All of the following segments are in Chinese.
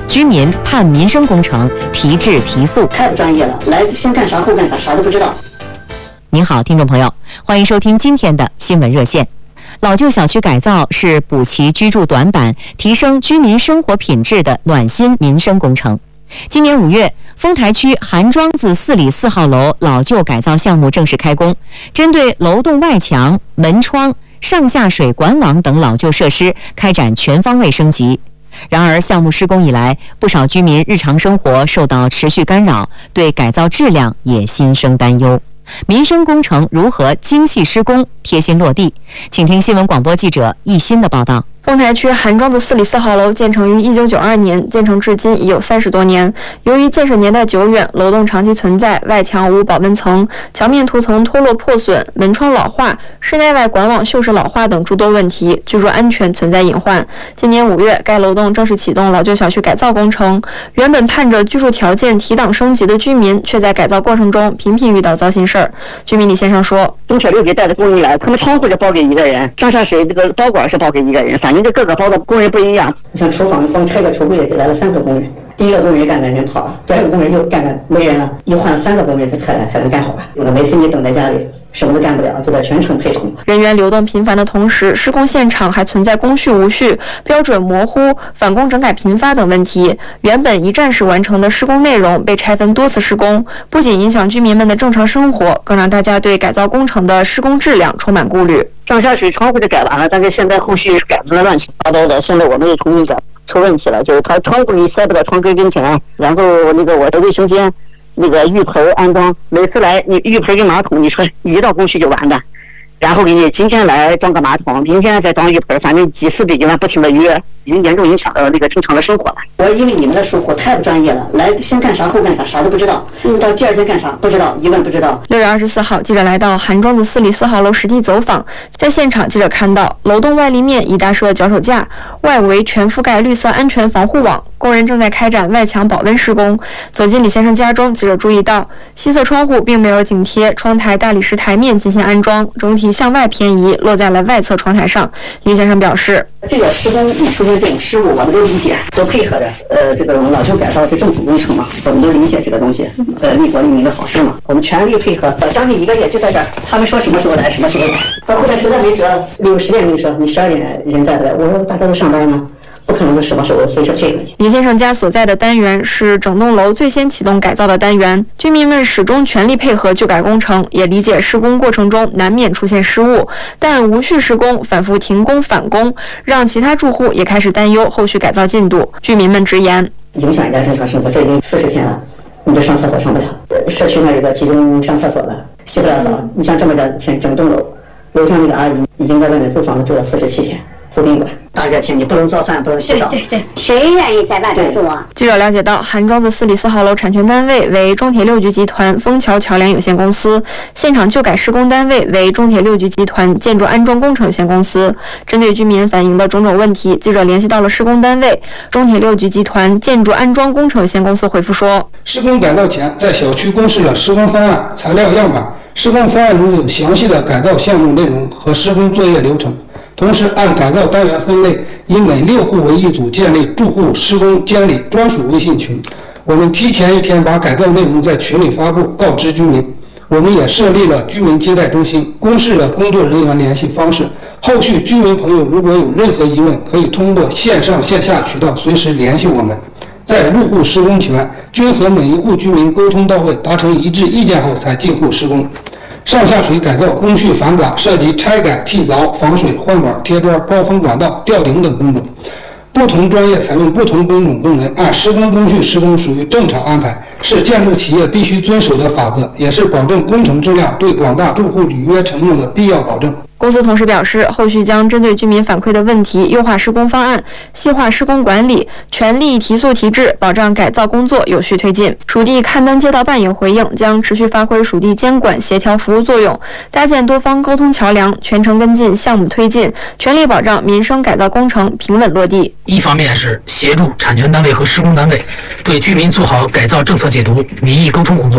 居民盼民生工程提质提速， 太不专业了，来先干啥后干啥，啥都不知道。 您好，听众朋友，欢迎收听今天的新闻热线。老旧小区改造是补齐居住短板、提升居民生活品质的暖心民生工程。今年5月，丰台区韩庄子4里4号楼老旧改造项目正式开工，针对楼栋外墙、门窗、上下水管网等老旧设施开展全方位升级。然而，项目施工以来，不少居民日常生活受到持续干扰，对改造质量也心生担忧。民生工程如何精细施工、贴心落地？请听新闻广播记者易鑫的报道。 丰台区韩庄子4里4号楼建成于1992年，建成至今已有30多年。由于建设年代久远，楼栋长期存在外墙无保温层、墙面涂层脱落破损、门窗老化、室内外管网锈蚀老化等诸多问题，居住安全存在隐患。今年5月，该楼栋正式启动老旧小区改造工程。原本盼着居住条件提档升级的居民，却在改造过程中频频遇到糟心事儿。居民李先生说：“ 中铁六局带的工人来，他们窗户是包给一个人，上下水这个包管是包给一个人，反正这各个包的工人不一样。像厨房光拆个橱柜就来了3个工人，第一个工人干的人跑了，第二个工人又干的没人了，又换了3个工人才能干好吧。有的每次你等在家里，什么都干不了，就在全程陪同。 人员流动频繁的同时，施工现场还存在工序无序、标准模糊、返工整改频发等问题。原本一站式完成的施工内容被拆分多次施工，不仅影响居民们的正常生活，更让大家对改造工程的施工质量充满顾虑。 上下水窗户就改完了，但是现在后续改成了乱七八糟的，现在我们也重新改，出问题了，就是它窗户里塞不到窗根跟前，然后我的卫生间那个浴盆安装，每次来你浴盆跟马桶，你说一道工序就完的，然后给你今天来装个马桶，明天再装浴盆，反正几次得跟他不停的约，已经严重影响到那个正常的生活了。我因为你们的疏忽太不专业了，来先干啥后干啥，啥都不知道，到第二天干啥不知道，一问不知道。 6月24号，记者来到韩庄子4里4号楼实地走访，在现场，记者看到楼栋外立面已搭设脚手架，外围全覆盖绿色安全防护网，工人正在开展外墙保温施工。走进李先生家中，记者注意到西侧窗户并没有紧贴窗台大理石台面进行安装，整体向外偏移，落在了外侧窗台上。李先生表示， 这个施工一出现这种失误，我们都理解，都配合着。这个老旧改造是政府工程嘛，我们都理解这个东西，利国利民的好事嘛，我们全力配合。将近1个月就在这儿，他们说什么时候来什么时候来，到后来实在没辙了，6、10点跟你说，你12点人在不在？我说大家都上班呢。不可能是什么时候随时配合你。 李先生家所在的单元是整栋楼最先启动改造的单元，居民们始终全力配合旧改工程，也理解施工过程中难免出现失误，但无序施工、反复停工返工，让其他住户也开始担忧后续改造进度。居民们直言， 影响人家正常生活，这已经40天了，你这上厕所上不了，社区那有个集中上厕所的，洗不了澡。你像这么热天，整栋楼上那个阿姨已经在外面租房子住了47天。住宾馆，大热天你不能做饭，不能洗澡。 对，谁愿意在外边住啊？ 记者了解到，韩庄子4里4号楼产权单位为中铁六局集团枫桥桥梁有限公司，现场旧改施工单位为中铁六局集团建筑安装工程有限公司。针对居民反映的种种问题，记者联系到了施工单位中铁六局集团建筑安装工程有限公司，回复说， 施工改造前在小区公示了施工方案、材料样板，施工方案中有详细的改造项目内容和施工作业流程。同时按改造单元分类，以每6户为一组建立住户施工监理专属微信群。我们提前1天把改造内容在群里发布，告知居民。我们也设立了居民接待中心，公示了工作人员联系方式。后续居民朋友如果有任何疑问，可以通过线上线下渠道随时联系我们。在入户施工前，均和每一户居民沟通到位，达成一致意见后才进户施工。上下水改造工序繁杂，涉及拆改、替凿、防水、换管、贴砖、包封管道、吊顶等工种。不同专业采用不同工种工人，按施工工序施工属于正常安排，是建筑企业必须遵守的法则，也是保证工程质量、对广大住户履约承诺的必要保证。 公司同时表示，后续将针对居民反馈的问题，优化施工方案，细化施工管理，全力提速提质，保障改造工作有序推进。属地勘单街道办也回应，将持续发挥属地监管协调服务作用，搭建多方沟通桥梁，全程跟进项目推进，全力保障民生改造工程平稳落地。 一方面是协助产权单位和施工单位对居民做好改造政策解读、民意沟通工作，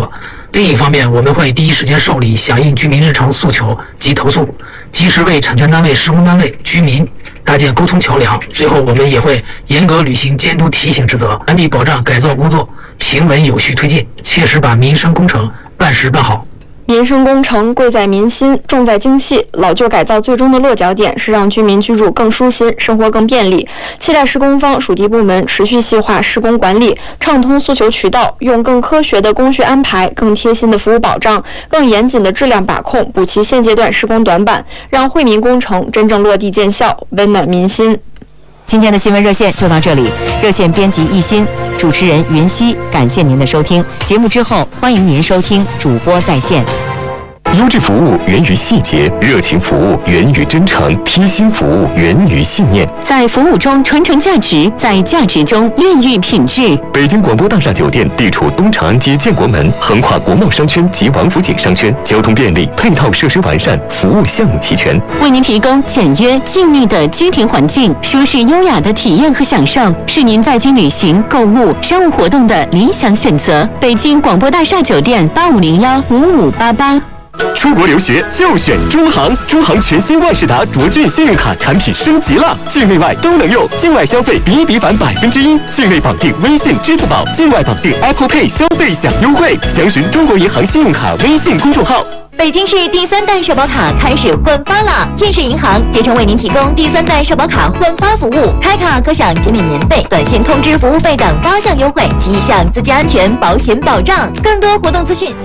另一方面，我们会第一时间受理响应居民日常诉求及投诉，及时为产权单位、施工单位、居民搭建沟通桥梁。最后，我们也会严格履行监督提醒职责，全力保障改造工作平稳有序推进，切实把民生工程办实办好。 民生工程贵在民心，重在精细。老旧改造最终的落脚点是让居民居住更舒心，生活更便利。期待施工方、属地部门持续细化施工管理，畅通诉求渠道，用更科学的工序安排、更贴心的服务保障、更严谨的质量把控，补齐现阶段施工短板，让惠民工程真正落地见效，温暖民心。 今天的新闻热线就到这里，热线编辑一心，主持人云溪，感谢您的收听。节目之后，欢迎您收听主播在线。 优质服务源于细节，热情服务源于真诚，贴心服务源于信念。 在服务中传承价值，在价值中孕育品质。 北京广播大厦酒店地处东长安街建国门，横跨国贸商圈及王府井商圈，交通便利，配套设施完善，服务项目齐全， 为您提供简约静谧的居庭环境，舒适优雅的体验和享受，是您在京旅行、购物、商务活动的理想选择。北京广播大厦酒店85015588。 出国留学就选中航，中航全新万事达卓俊信用卡产品升级了，境内外都能用，境外消费比返1%，境内绑定微信、支付宝，境外绑定 Apple Pay 消费享优惠。详询中国银行信用卡微信公众号。 北京市第3代社保卡开始换发了，建设银行竭诚为您提供第3代社保卡换发服务，开卡可享减免年费、短信通知服务费等8项优惠，其1项自己安全保险保障。更多活动资讯。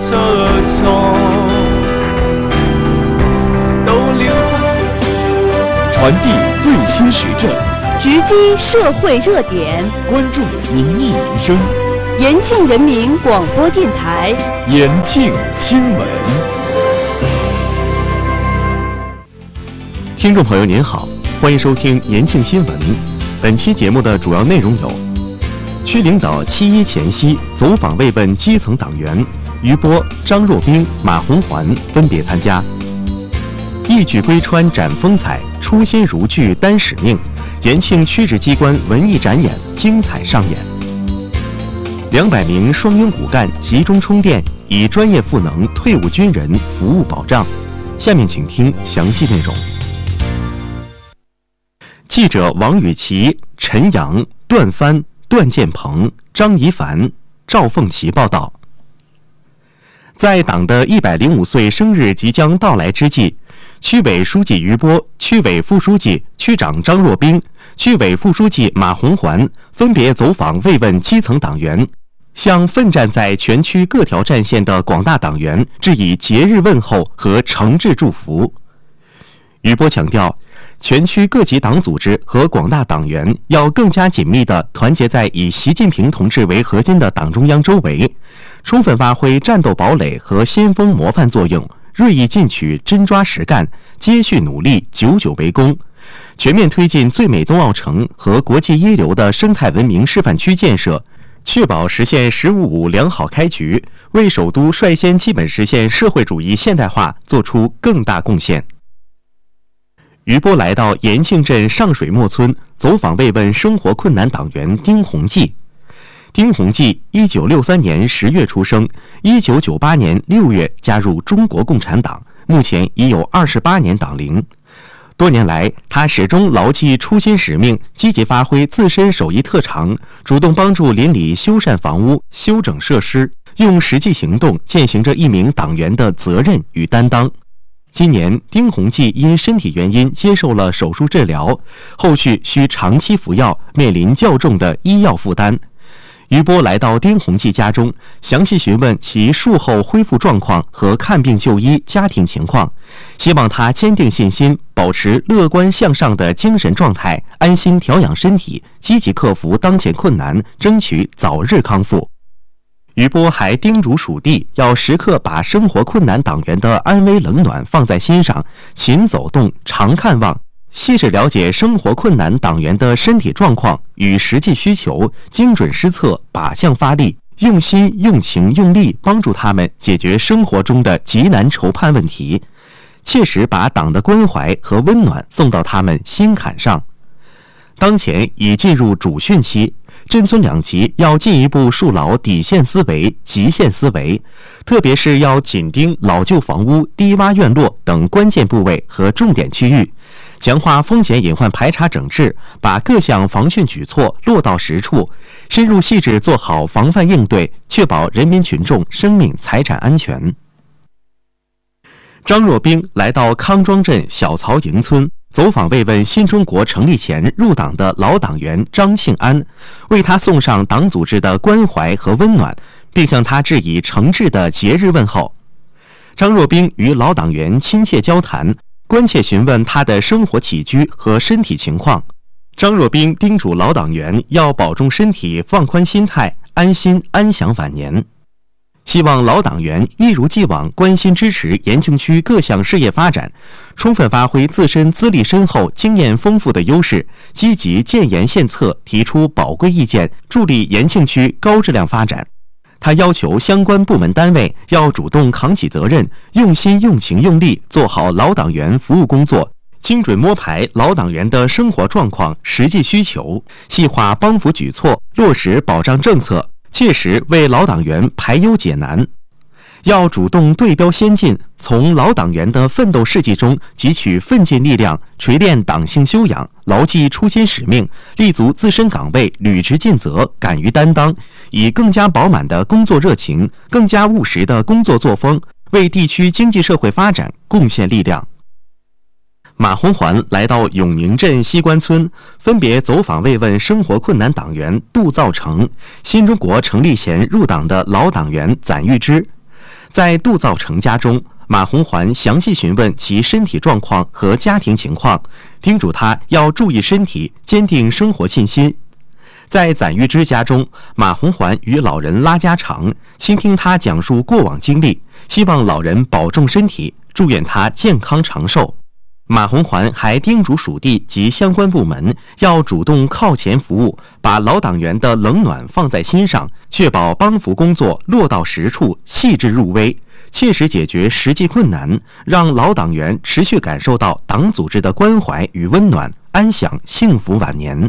传递最新时政， 直击社会热点， 关注民意民生。 延庆人民广播电台， 延庆新闻。听众朋友您好，欢迎收听延庆新闻。本期节目的主要内容有：区领导7.1前夕走访慰问基层党员，余波、张若冰、马红环分别参加。一举归川展风采，初心如炬担使命。延庆区直机关文艺展演精彩上演。200名双英骨干集中充电，以专业赋能退伍军人服务保障。下面请听详细内容。记者王雨琦、陈阳、段帆、段建鹏、张怡凡、赵凤琪报道。在党的105岁生日即将到来之际，区委书记余波、区委副书记、区长张若冰、区委副书记马红环分别走访慰问基层党员，向奋战在全区各条战线的广大党员致以节日问候和诚挚祝福。余波强调，全区各级党组织和广大党员要更加紧密地团结在以习近平同志为核心的党中央周围，充分发挥战斗堡垒和先锋模范作用，锐意进取，真抓实干，接续努力，久久为功，全面推进最美冬奥城和国际一流的生态文明示范区建设，确保实现“15+5”良好开局，为首都率先基本实现社会主义现代化做出更大贡献。余波来到延庆镇上水磨村走访慰问生活困难党员丁洪记。丁洪记1963年10月出生，1998年6月加入中国共产党，目前已有28年党龄。多年来，他始终牢记初心使命，积极发挥自身手艺特长，主动帮助邻里修缮房屋、修整设施，用实际行动践行着一名党员的责任与担当。今年，丁洪记因身体原因接受了手术治疗，后续需长期服药，面临较重的医药负担。余波来到丁洪记家中，详细询问其术后恢复状况和看病就医、家庭情况，希望他坚定信心，保持乐观向上的精神状态，安心调养身体，积极克服当前困难，争取早日康复。余波还叮嘱属地要时刻把生活困难党员的安危冷暖放在心上，勤走动，常看望，细致了解生活困难党员的身体状况与实际需求，精准施策，靶向发力，用心、用情、用力帮助他们解决生活中的急难愁盼问题，切实把党的关怀和温暖送到他们心坎上。 当前已进入主训期，镇村两级要进一步树牢底线思维、极限思维，特别是要紧盯老旧房屋、低洼院落等关键部位和重点区域，强化风险隐患排查整治，把各项防汛举措落到实处，深入细致做好防范应对，确保人民群众生命财产安全。张若冰来到康庄镇小曹营村，走访慰问新中国成立前入党的老党员张庆安，为他送上党组织的关怀和温暖，并向他致以诚挚的节日问候。张若冰与老党员亲切交谈，关切询问他的生活起居和身体情况。张若冰叮嘱老党员要保重身体，放宽心态，安心安享晚年。希望老党员一如既往关心支持延庆区各项事业发展，充分发挥自身资历深厚、经验丰富的优势，积极建言献策，提出宝贵意见，助力延庆区高质量发展。他要求相关部门单位要主动扛起责任，用心、用情、用力做好老党员服务工作，精准摸排老党员的生活状况、实际需求，细化帮扶举措，落实保障政策，切实为老党员排忧解难。要主动对标先进，从老党员的奋斗事迹中汲取奋进力量，锤炼党性修养，牢记初心使命，立足自身岗位，履职尽责，敢于担当，以更加饱满的工作热情、更加务实的工作作风，为地区经济社会发展贡献力量。马红环来到永宁镇西关村，分别走访慰问生活困难党员杜造成、新中国成立前入党的老党员攒玉芝。在杜造成家中，马红环详细询问其身体状况和家庭情况，叮嘱他要注意身体，坚定生活信心。在攒玉芝家中，马红环与老人拉家常，倾听他讲述过往经历，希望老人保重身体，祝愿他健康长寿。马红环还叮嘱属地及相关部门要主动靠前服务，把老党员的冷暖放在心上，确保帮扶工作落到实处，细致入微，切实解决实际困难，让老党员持续感受到党组织的关怀与温暖，安享幸福晚年。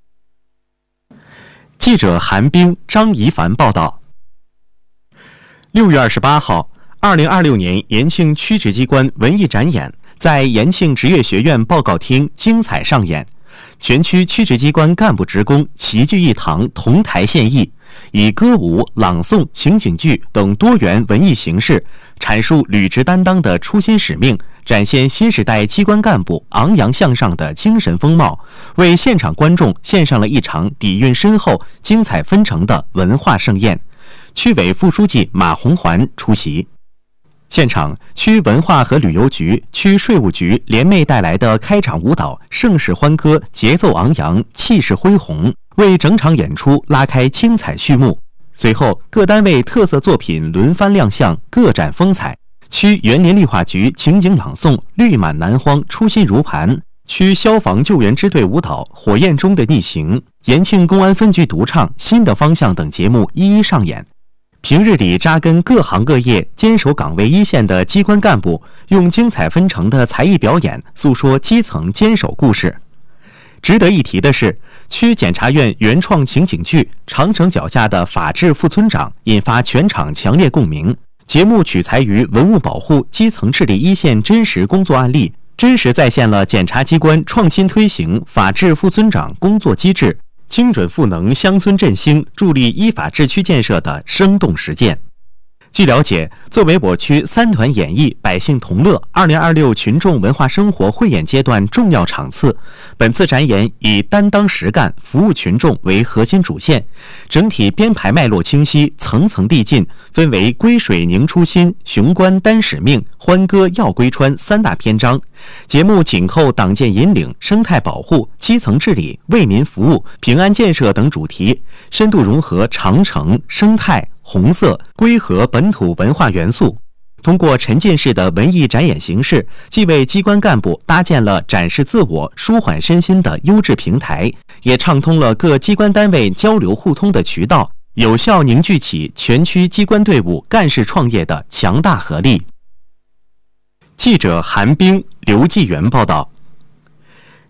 记者韩冰、张怡凡报道。6月28号，2026年延庆区直机关文艺展演在延庆职业学院报告厅精彩上演，全区区直机关干部职工齐聚一堂，同台献艺，以歌舞、朗诵、情景剧等多元文艺形式，阐述履职担当的初心使命，展现新时代机关干部昂扬向上的精神风貌，为现场观众献上了一场底蕴深厚、精彩纷呈的文化盛宴。区委副书记马红环出席。现场，区文化和旅游局、区税务局联袂带来的开场舞蹈盛世欢歌，节奏昂扬，气势恢宏，为整场演出拉开精彩序幕。随后，各单位特色作品轮番亮相，各展风采。区园林绿化局情景朗诵《绿满南荒，初心如磐》，区消防救援支队舞蹈《火焰中的逆行》，延庆公安分局独唱《新的方向》等节目一一上演。平日里扎根各行各业、坚守岗位一线的机关干部，用精彩纷呈的才艺表演诉说基层坚守故事。值得一提的是，区检察院原创情景剧《长城脚下的法治副村长》引发全场强烈共鸣。节目取材于文物保护、基层治理一线真实工作案例，真实再现了检察机关创新推行法治副村长工作机制，精准赋能乡村振兴，助力依法治区建设的生动实践。据了解，作为我区三团演绎、百姓同乐2026群众文化生活汇演阶段重要场次，本次展演以担当实干、服务群众为核心主线，整体编排脉络清晰，层层递进，分为归水凝初心、雄关担使命、欢歌耀归川三大篇章。节目紧扣党建引领、生态保护、基层治理、为民服务、平安建设等主题，深度融合长城、生态、红色、归河本土文化元素。通过沉浸式的文艺展演形式，既为机关干部搭建了展示自我、舒缓身心的优质平台，也畅通了各机关单位交流互通的渠道，有效凝聚起全区机关队伍干事创业的强大合力。记者韩冰、刘继元报道。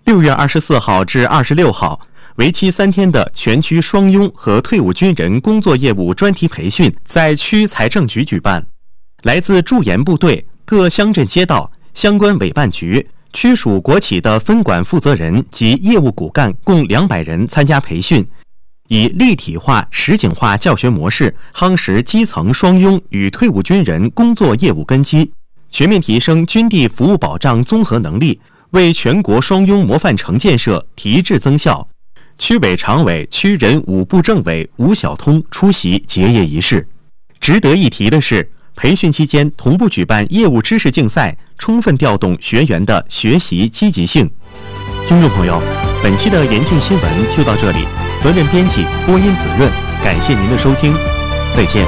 6月24号至26号，为期3天的全区双拥和退伍军人工作业务专题培训在区财政局举办。来自驻研部队、各乡镇街道、相关委办局、区属国企的分管负责人及业务骨干共200人参加培训，以立体化、实景化教学模式夯实基层双拥与退伍军人工作业务根基，全面提升军地服务保障综合能力，为全国双拥模范城建设提质增效。区委常委、区人5部政委吴晓通出席结业仪式。值得一提的是，培训期间同步举办业务知识竞赛，充分调动学员的学习积极性。听众朋友，本期的延庆新闻就到这里，责任编辑播音子润，感谢您的收听，再见。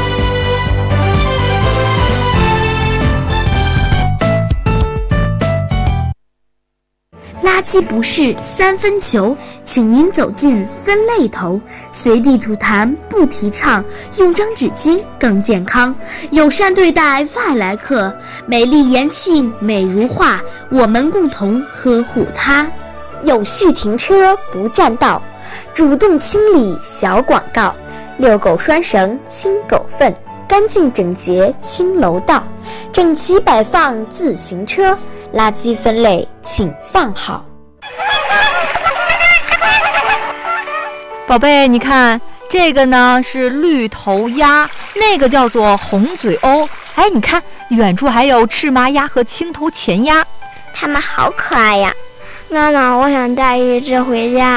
垃圾不是3分球，请您走进分类头。随地吐痰不提倡，用张纸巾更健康。友善对待外来客，美丽延庆美如画，我们共同呵护它。有序停车不占道，主动清理小广告。遛狗拴绳清狗粪，干净整洁清楼道，整齐摆放自行车。垃圾分类请放好。 宝贝，你看这个呢是绿头鸭，那个叫做红嘴鸥。哎，你看远处还有赤麻鸭和青头前鸭， 它们好可爱呀！妈妈，我想带一只回家。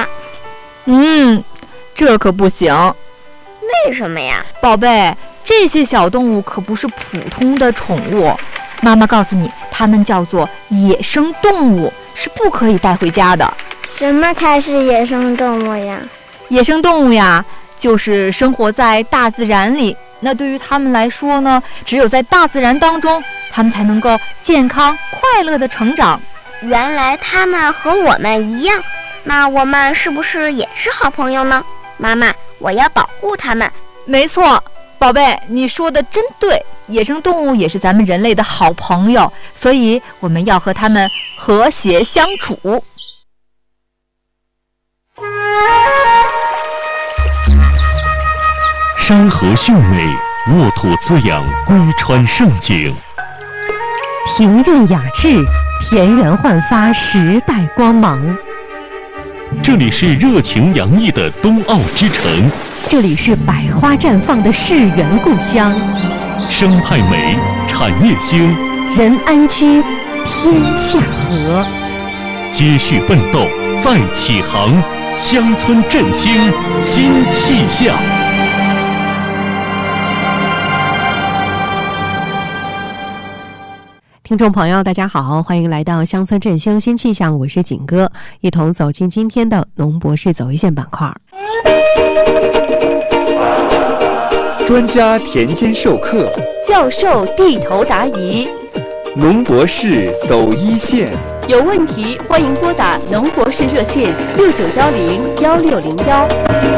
这可不行。 为什么呀？ 宝贝，这些小动物可不是普通的宠物。妈妈告诉你，它们叫做野生动物，是不可以带回家的。 什么才是野生动物呀？ 野生动物呀，就是生活在大自然里。那对于它们来说呢，只有在大自然当中，它们才能够健康快乐的成长。 原来它们和我们一样，那我们是不是也是好朋友呢？妈妈，我要保护它们。 没错，宝贝，你说的真对。野生动物也是咱们人类的好朋友，所以我们要和它们和谐相处。 山河秀美，沃土滋养，归川盛景； 庭院雅致，田园焕发时代光芒。 这里是热情洋溢的冬奥之城， 这里是百花绽放的世园故乡。 生态美，产业兴， 人安居，天下和。 接续奋斗，再起航，乡村振兴新气象。 听众朋友大家好，欢迎来到乡村振兴新气象，我是景哥，一同走进今天的农博士走一线板块。 专家田间授课， 教授地头答疑， 农博士走一线。 有问题欢迎拨打农博士热线69101601。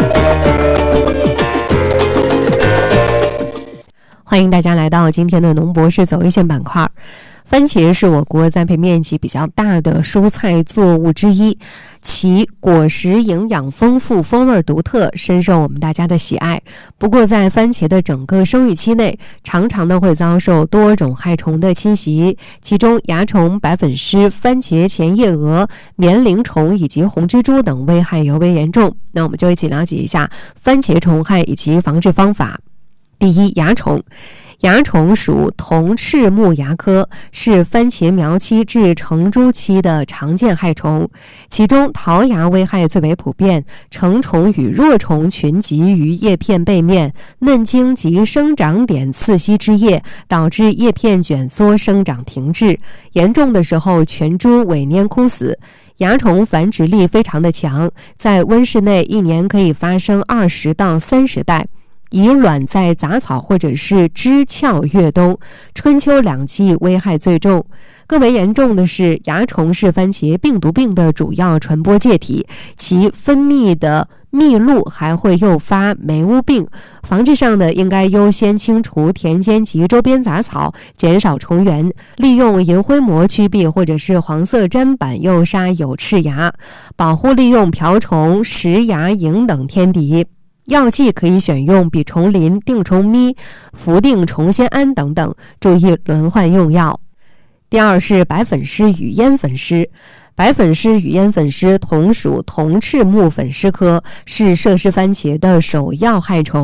欢迎大家来到今天的农博士走一线板块。番茄是我国栽培面积比较大的蔬菜作物之一，其果实营养丰富，风味独特，深受我们大家的喜爱。不过在番茄的整个生育期内，常常呢会遭受多种害虫的侵袭，其中蚜虫、白粉虱、番茄前叶蛾、棉铃虫以及红蜘蛛等危害尤为严重。那我们就一起了解一下番茄虫害以及防治方法。第一，蚜虫。蚜虫属铜翅木蚜科，是番茄苗期至成株期的常见害虫，其中桃蚜危害最为普遍，成虫与若虫群集于叶片背面、嫩茎及生长点刺吸枝叶，导致叶片卷缩，生长停滞，严重的时候全株萎蔫枯死。蚜虫繁殖力非常的强，在温室内一年可以发生20到30代。 以卵在杂草或者是枝鞘越冬，春秋两季危害最重。更为严重的是，蚜虫是番茄病毒病的主要传播介体，其分泌的蜜露还会诱发霉污病。防治上呢，应该优先清除田间及周边杂草，减少虫源，利用银灰膜驱避或者是黄色砧板诱杀有翅蚜，保护利用瓢虫、食蚜蝇等天敌。药剂可以选用吡虫林、定虫咪、氟定虫酰胺等等，注意轮换用药。第二是白粉虱与烟粉虱。白粉虱与烟粉虱同属同翅目粉虱科，是摄氏番茄的首要害虫。